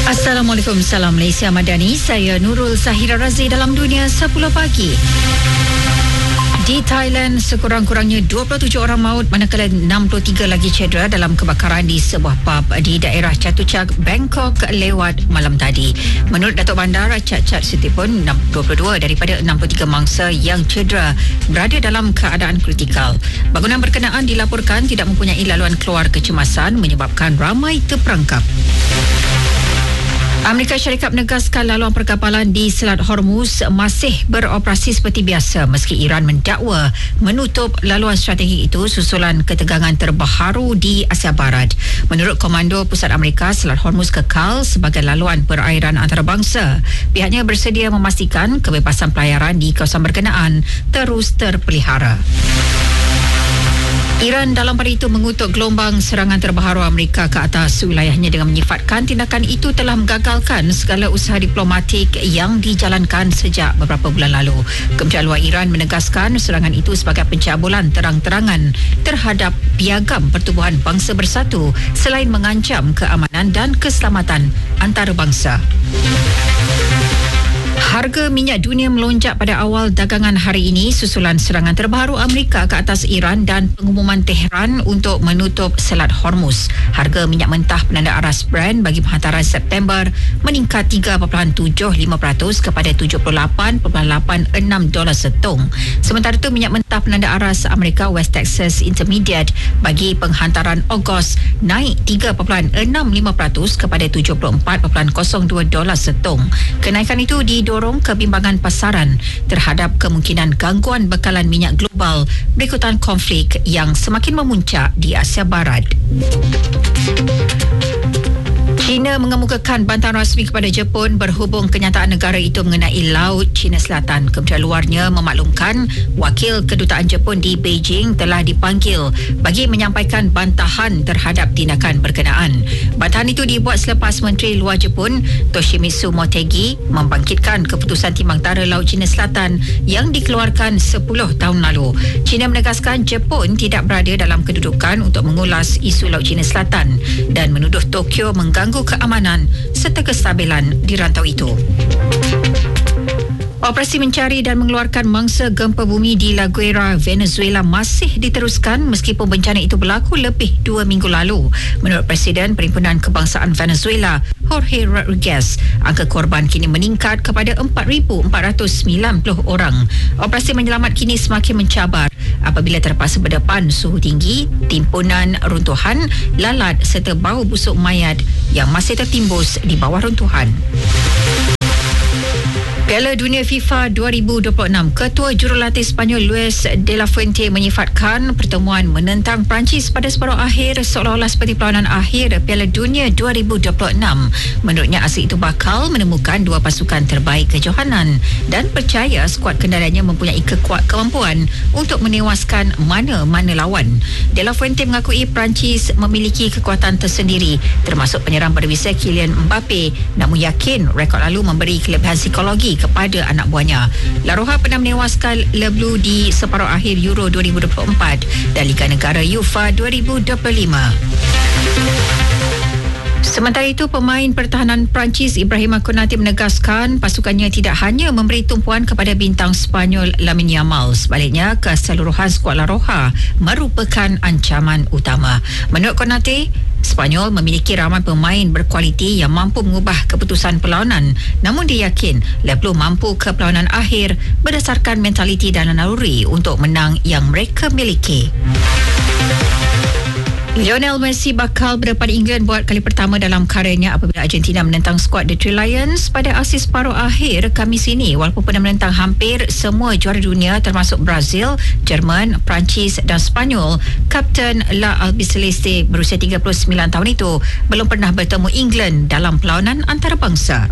Assalamualaikum, salam Malaysia Madani. Saya Nurul Zahira Razi dalam Dunia 10 Pagi. Di Thailand, sekurang-kurangnya 27 orang maut manakala 63 lagi cedera dalam kebakaran di sebuah pub di daerah Chatuchak, Bangkok lewat malam tadi. Menurut Datuk Bandar Cat Sitipun, 22 daripada 63 mangsa yang cedera berada dalam keadaan kritikal. Bangunan berkenaan dilaporkan tidak mempunyai laluan keluar kecemasan menyebabkan ramai terperangkap. Amerika Syarikat menegaskan laluan perkapalan di Selat Hormuz masih beroperasi seperti biasa meski Iran mendakwa menutup laluan strategik itu susulan ketegangan terbaru di Asia Barat. Menurut Komando Pusat Amerika, Selat Hormuz kekal sebagai laluan perairan antarabangsa. Pihaknya bersedia memastikan kebebasan pelayaran di kawasan berkenaan terus terpelihara. Iran dalam pada itu mengutuk gelombang serangan terbaru Amerika ke atas wilayahnya dengan menyifatkan tindakan itu telah menggagalkan segala usaha diplomatik yang dijalankan sejak beberapa bulan lalu. Kementerian Luar Iran menegaskan serangan itu sebagai pencabulan terang-terangan terhadap piagam pertubuhan bangsa bersatu selain mengancam keamanan dan keselamatan antarabangsa. Harga minyak dunia melonjak pada awal dagangan hari ini susulan serangan terbaru Amerika ke atas Iran dan pengumuman Tehran untuk menutup Selat Hormuz. Harga minyak mentah penanda aras Brent bagi penghantaran September meningkat 3.75% kepada $78.86 setong. Sementara itu minyak mentah penanda aras Amerika West Texas Intermediate bagi penghantaran Ogos naik 3.65% kepada $74.02 setong. Kenaikan itu didorong kebimbangan pasaran terhadap kemungkinan gangguan bekalan minyak global berikutan konflik yang semakin memuncak di Asia Barat. China mengemukakan bantahan rasmi kepada Jepun berhubung kenyataan negara itu mengenai Laut China Selatan. Kementerian Luarnya memaklumkan wakil kedutaan Jepun di Beijing telah dipanggil bagi menyampaikan bantahan terhadap tindakan berkenaan. Bantahan itu dibuat selepas Menteri Luar Jepun Toshimitsu Motegi membangkitkan keputusan Timbang Tara Laut China Selatan yang dikeluarkan 10 tahun lalu. China menegaskan Jepun tidak berada dalam kedudukan untuk mengulas isu Laut China Selatan dan menuduh Tokyo mengganggu keamanan serta kestabilan di rantau itu. Operasi mencari dan mengeluarkan mangsa gempa bumi di La Guaira, Venezuela masih diteruskan meskipun bencana itu berlaku lebih 2 minggu lalu. Menurut Presiden Perhimpunan Kebangsaan Venezuela, Jorge Rodriguez, angka korban kini meningkat kepada 4,490 orang. Operasi menyelamat kini semakin mencabar apabila terpaksa berdepan suhu tinggi, timbunan runtuhan, lalat serta bau busuk mayat yang masih tertimbus di bawah runtuhan. Piala Dunia FIFA 2026, Ketua Jurulatih Sepanyol Luis de la Fuente menyifatkan pertemuan menentang Perancis pada separuh akhir seolah-olah seperti perlawanan akhir Piala Dunia 2026. Menurutnya asal itu bakal menemukan dua pasukan terbaik kejohanan dan percaya skuad kendaliannya mempunyai kemampuan untuk menewaskan mana-mana lawan. De la Fuente mengakui Perancis memiliki kekuatan tersendiri termasuk penyerang berbisa Kylian Mbappe, namun yakin rekod lalu memberi kelebihan psikologi kepada anak buahnya. La Roja pernah menewaskan Le Bleu di separuh akhir Euro 2024 dan Liga Negara UEFA 2025. Sementara itu, pemain pertahanan Perancis Ibrahima Konate menegaskan pasukannya tidak hanya memberi tumpuan kepada bintang Sepanyol Lamine Yamal, sebaliknya keseluruhan skuad La Roja merupakan ancaman utama. Menurut Konate, Sepanyol memiliki ramai pemain berkualiti yang mampu mengubah keputusan perlawanan, namun dia yakin Le Bleu mampu ke perlawanan akhir berdasarkan mentaliti dan naluri untuk menang yang mereka miliki. Lionel Messi bakal berdepan England buat kali pertama dalam karirnya apabila Argentina menentang skuad The Three Lions pada aksi separuh akhir Khamis ini. Walaupun pernah menentang hampir semua juara dunia termasuk Brazil, Jerman, Perancis dan Sepanyol, Kapten La Albiceleste berusia 39 tahun itu belum pernah bertemu England dalam perlawanan antarabangsa.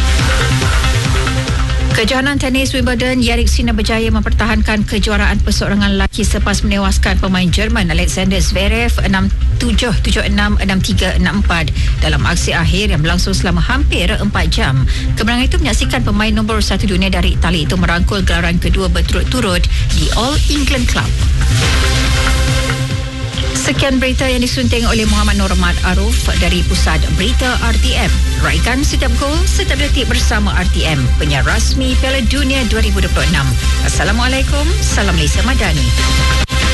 Kejohanan tenis Wimbledon, Jannik Sinner berjaya mempertahankan kejuaraan perseorangan lelaki selepas menewaskan pemain Jerman Alexander Zverev 6-7, 7-6, 6-3, 6-4 dalam aksi akhir yang berlangsung selama hampir 4 jam. Kemenangan itu menyaksikan pemain nombor 1 dunia dari Itali itu merangkul gelaran kedua berturut-turut di All England Club. Sekian berita yang disunting oleh Muhammad Nurmat Aruf dari Pusat Berita RTM. Raikan setiap gol, setiap detik bersama RTM, penyiar rasmi Piala Dunia 2026. Assalamualaikum, salam Malaysia Madani.